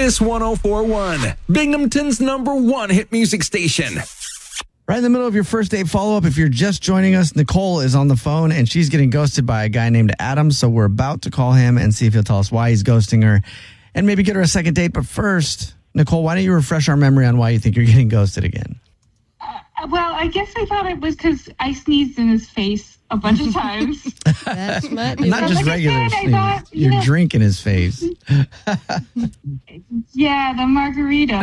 Kiss 104.1, Binghamton's #1 hit music station. Right in the middle of your first date follow-up, if you're just joining us, Nicole is on the phone, and she's getting ghosted by a guy named Adam, so we're about to call him and see if he'll tell us why he's ghosting her and maybe get her a second date. But first, Nicole, why don't you refresh our memory on why you think you're getting ghosted again? Well, I guess I thought it was because I sneezed in his face a bunch of times. That's my Not just regular sneeze. You're drinking his face. Yeah, the margarita.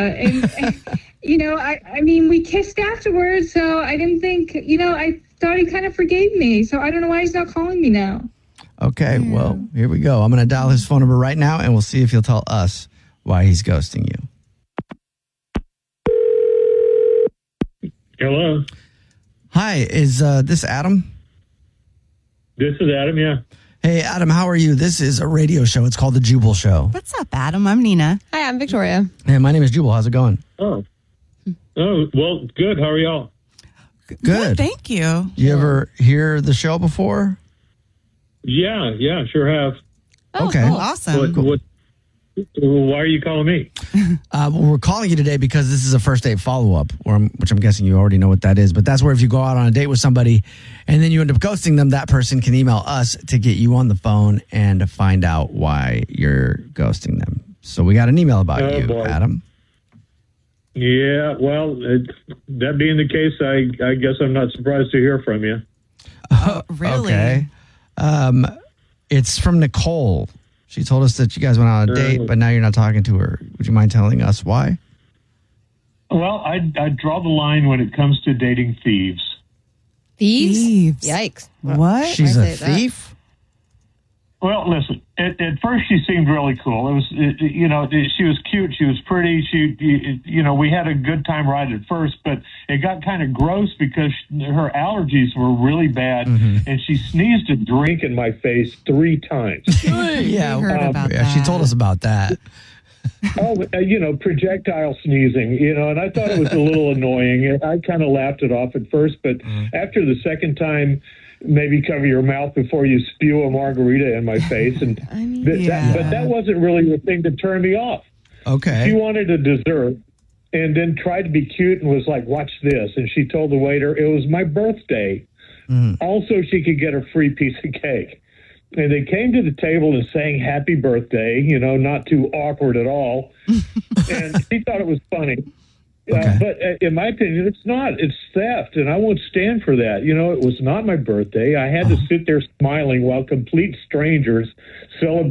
I mean, we kissed afterwards, so I didn't think, I thought he kind of forgave me. So I don't know why he's not calling me now. Okay, well, here we go. I'm going to dial his phone number right now, and we'll see if he'll tell us why he's ghosting you. Hello. Hi, is this Adam? This is Adam, yeah. Hey, Adam, how are you? This is a radio show. It's called The Jubal Show. What's up, Adam? I'm Nina. Hi, I'm Victoria. Hey, my name is Jubal. How's it going? Oh, well, good. How are y'all? Good. Thank you. You ever hear the show before? Yeah, sure have. Okay. Oh, awesome. Why are you calling me? Well, we're calling you today because this is a first date follow-up, which I'm guessing you already know what that is. But that's where if you go out on a date with somebody and then you end up ghosting them, that person can email us to get you on the phone and to find out why you're ghosting them. So we got an email about you, boy. Adam. Yeah, well, that being the case, I guess I'm not surprised to hear from you. Oh, really? Okay. It's from Nicole. She told us that you guys went on a date, but now you're not talking to her. Would you mind telling us why? Well, I draw the line when it comes to dating thieves. Thieves? Yikes. What? She's I a say that. thief? Well, listen, at first she seemed really cool. She was cute. She was pretty. We had a good time right at first, but it got kind of gross because her allergies were really bad, and she sneezed a drink in my face 3 times. Yeah, We heard about that. she told us about that. Projectile sneezing, and I thought it was a little annoying. I kind of laughed it off at first, but after the second time, maybe cover your mouth before you spew a margarita in my face. And but that wasn't really the thing to turn me off. Okay. She wanted a dessert and then tried to be cute and was like, watch this. And she told the waiter it was my birthday. Also, she could get a free piece of cake. And they came to the table and sang happy birthday, not too awkward at all. And she thought it was funny. Okay. But in my opinion, it's not. It's theft, and I won't stand for that. It was not my birthday. I had to sit there smiling while complete strangers celebrated